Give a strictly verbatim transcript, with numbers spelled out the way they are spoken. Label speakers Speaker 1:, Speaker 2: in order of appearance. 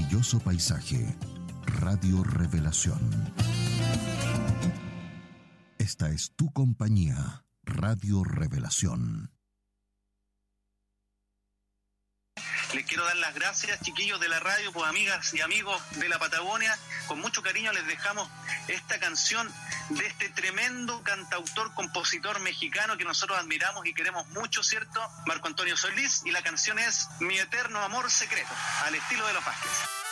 Speaker 1: maravilloso paisaje. Radio Revelación. Esta es tu compañía, Radio Revelación.
Speaker 2: Les quiero dar las gracias, chiquillos de la radio, pues amigas y amigos de la Patagonia. Con mucho cariño les dejamos esta canción de este tremendo cantautor, compositor mexicano que nosotros admiramos y queremos mucho, ¿cierto? Marco Antonio Solís, y la canción es Mi Eterno Amor Secreto, al estilo de los Vázquez.